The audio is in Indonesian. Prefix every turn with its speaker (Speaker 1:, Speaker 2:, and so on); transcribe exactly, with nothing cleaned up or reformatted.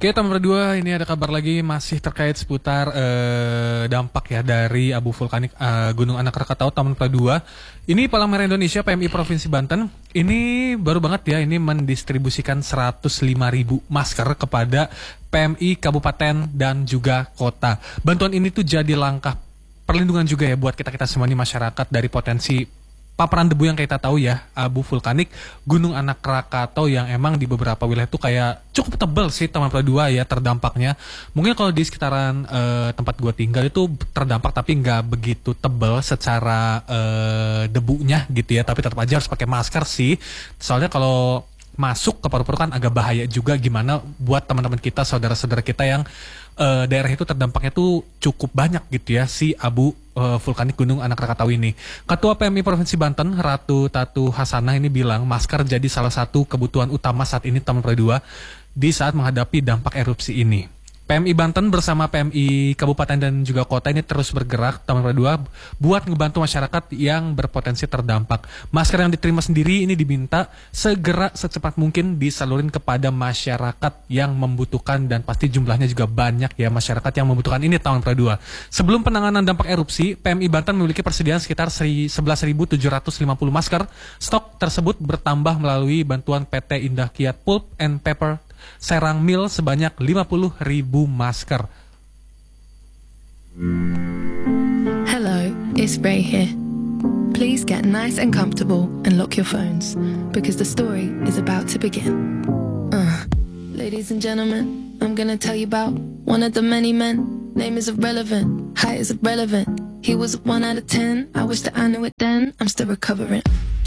Speaker 1: Oke, teman berdua, ini ada kabar lagi masih terkait seputar eh, dampak ya dari abu vulkanik eh, Gunung Anak Krakatau Taman Pradua. Ini Palang Merah Indonesia P M I Provinsi Banten ini baru banget ya ini mendistribusikan seratus lima ribu masker kepada P M I kabupaten dan juga kota. Bantuan ini tuh jadi langkah perlindungan juga ya buat kita-kita semua nih masyarakat dari potensi paparan debu yang kita tahu ya, abu vulkanik Gunung Anak Krakatau yang emang di beberapa wilayah itu kayak cukup tebal sih Taman Pradua ya terdampaknya. Mungkin kalau di sekitaran uh, tempat gua tinggal itu terdampak tapi nggak begitu tebal secara uh, debunya gitu ya, tapi tetap aja harus pakai masker sih. Soalnya kalau masuk ke paru-paru kan agak bahaya juga, gimana buat teman-teman kita, saudara-saudara kita yang uh, daerah itu terdampaknya tuh cukup banyak gitu ya si abu uh, vulkanik Gunung Anak Krakatau ini. Ketua P M I Provinsi Banten Ratu Tatu Hasanah ini bilang masker jadi salah satu kebutuhan utama saat ini Taman Pradua di saat menghadapi dampak erupsi ini. P M I Banten bersama P M I Kabupaten dan juga Kota ini terus bergerak Taman Pradua buat ngebantu masyarakat yang berpotensi terdampak. Masker yang diterima sendiri ini diminta segera secepat mungkin disalurin kepada masyarakat yang membutuhkan, dan pasti jumlahnya juga banyak ya masyarakat yang membutuhkan ini Taman Pradua. Sebelum penanganan dampak erupsi, P M I Banten memiliki persediaan sekitar sebelas ribu tujuh ratus lima puluh masker. Stok tersebut bertambah melalui bantuan P T Indah Kiat Pulp and Paper Serang Mill sebanyak lima puluh ribu masker.
Speaker 2: Hello, it's Ray here. Please get nice and comfortable and lock your phones because the story is about to begin. Uh, ladies and gentlemen, I'm gonna tell you about one of the many men. Name is irrelevant, height is irrelevant. He was a one out of ten. I wish that I knew it then. I'm still recovering.